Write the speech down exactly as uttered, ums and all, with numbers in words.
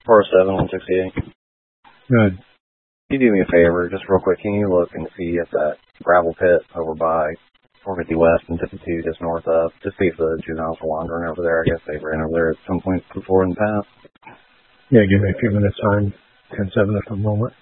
four oh seven, one sixty-eight. Good. Can you do me a favor, just real quick, can you look and see if that gravel pit over by four fifty West and fifty-two just north of, just see if the juveniles are wandering over there. I guess they ran over there at some point before in the past. Yeah, give me a few minutes time. ten seven at the moment.